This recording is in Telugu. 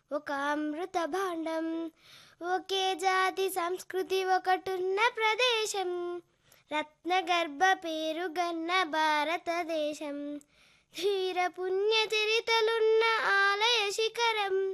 ఒక అమృత భాండం, ఒకే జాతి సంస్కృతి ఒకటున్న ప్రదేశం, రత్నగర్భ పేరుగన్న భారతదేశం, ధీర పుణ్య చరితలున్న ఆలయ శిఖరం,